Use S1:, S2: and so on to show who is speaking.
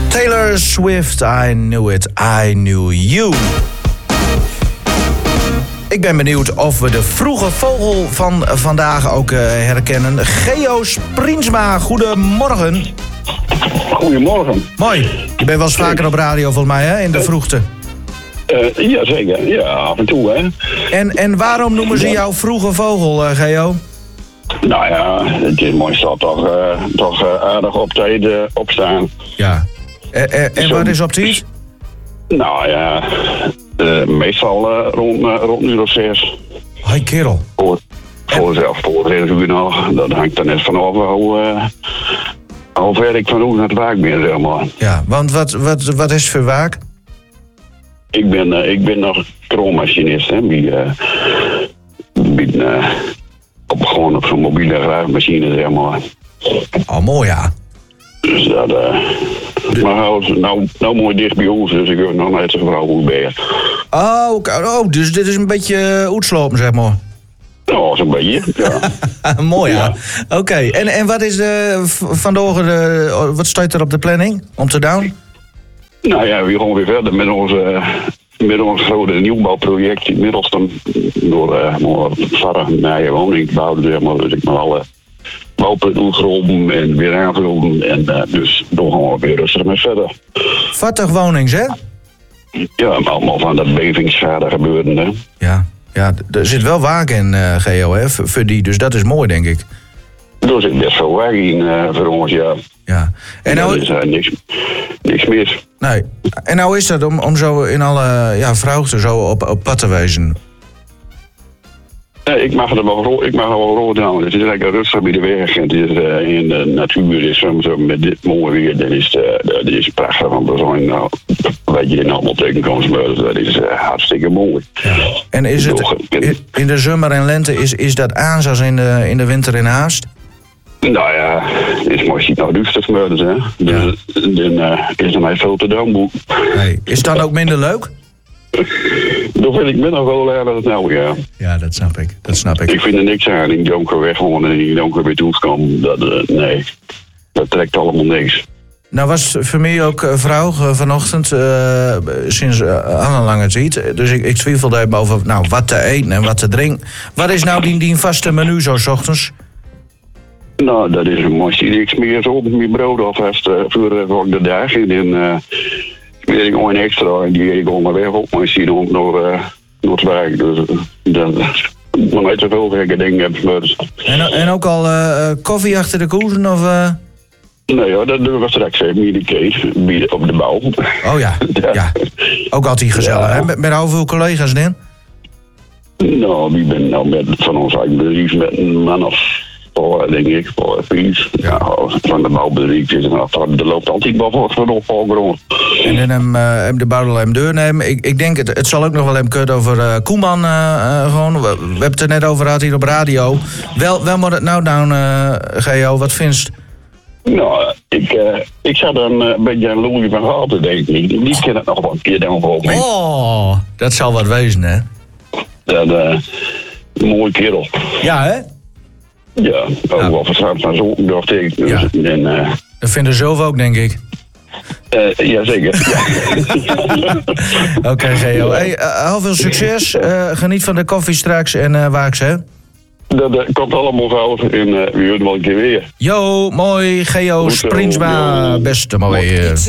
S1: Taylor Swift, I Knew It, I Knew You. Ik ben benieuwd of we de vroege vogel van vandaag ook herkennen. Geo Sprinsma, goedemorgen.
S2: Goedemorgen.
S1: Mooi. Je bent wel eens vaker op radio volgens mij, hè, in de vroegte.
S2: Ja, zeker. Ja, af en toe, hè.
S1: En waarom noemen ze jou vroege vogel, Geo?
S2: Nou ja, het is mooi staat toch aardig op tijd opstaan.
S1: Ja. En wat is op tijd?
S2: Nou ja, meestal rond uur of 6.
S1: Hoi kerel.
S2: Voor 6 uur nog. Dat hangt er net vanaf hoe ver ik van hoe naar het werk ben, zeg maar.
S1: Ja, want wat is het voor werk?
S2: Ik ben nog kroommachinist, hè. Gewoon op zo'n mobiele graafmachine, zeg maar.
S1: Oh, mooi ja.
S2: Dus dat... Maar nou mooi dicht bij ons, dus ik heb nog net zo'n vrouw hoe ben.
S1: Oh, dus dit is een beetje oetslopen, zeg maar.
S2: Nou, zo'n beetje, ja.
S1: Mooi ja. Oké, en wat is vandaag wat staat er op de planning om te doen?
S2: Nou ja, we gaan weer verder met ons grote nieuwbouwproject in Middelstum. Door verder naar je woning te bouwen, zeg maar. Dus ik mag alle bouwpunten gronden en weer aanvullen. En dus dan gaan we weer rustig met verder.
S1: 40 wonings, hè?
S2: Ja, allemaal van dat bevingsschade gebeuren, hè.
S1: Ja, er zit wel waak in, Geo, hè, voor die. Dus dat is mooi, denk ik.
S2: Er zit best veel waak in voor ons, ja.
S1: Ja. En nou
S2: is niks mis.
S1: Nee. En nou is dat om zo in alle vrouwen zo op pad te wezen?
S2: Ik mag er wel rood aan. Het is lekker rustig bij de weg. Het is in de natuur is zo met dit mooie weer. Dat is prachtig. Want er zijn wat je in allemaal tegen kan smeuren. Dat is hartstikke mooi.
S1: Ja. En is het in de zomer en lente is dat aan zoals in de winter in Haast?
S2: Nou ja, het is mooi nog duister smeuren, hè. Dus dan is er mij veel te doen.
S1: Nee. Is het dan ook minder leuk?
S2: Dat vind ik minder wel dan het nou, ja.
S1: Ja, dat snap ik.
S2: Ik vind er niks aan. In donker weg gewoon en in donker weer toekomen. Nee, dat trekt allemaal niks.
S1: Nou was voor mij ook vrouw vanochtend sinds een lange tijd. Dus ik twijfelde even over wat te eten en wat te drinken. Wat is nou die vaste menu zo 's ochtends?
S2: Nou, dat is een mooi. Ik smeer zo op mijn brood alvast voor de dag. En dan smeer ik gewoon een extra en die eet ik onderweg op. Maar ik zie dan naar het werk. Dus dan nog niet zoveel gekke dingen heb.
S1: En ook al koffie achter de koelsen of...
S2: Nee hoor, dat doen we straks even in de case, op de bouw.
S1: Oh ja, ja. Ook altijd gezellig, hè? Met hoeveel collega's dan? Nou,
S2: wie ben nou van ons eigen bedrijf met een man of... denk ik, voor Pies. Ja, van de bouwbedrijf is er loopt altijd wel voor de opvalgrond.
S1: En dan hem de bouwdel hem deur nemen. Ik denk, het zal ook nog wel hem kut over Koeman gewoon. We hebben het er net over gehad hier op radio. Wel moet het nou down, Geo, wat vindt?
S2: Nou, ik zat een beetje aan Louis van Gaal te denken. Die ken het nog wel een keer dan voor me.
S1: Oh, dat zal wat wezen, hè?
S2: Dat een mooie kerel.
S1: Ja, hè?
S2: Ja, ook wel verstand van zo'n dacht ik. Dus,
S1: ja. Dat vinden ze zelf ook, denk ik.
S2: Jazeker. Ja.
S1: Oké, Geo. Hey, heel veel succes. Geniet van de koffie straks en waaks, hè?
S2: Dat komt allemaal fout en we horen wel een keer weer.
S1: Yo, mooi. Geo Sprinsma. Beste mooi.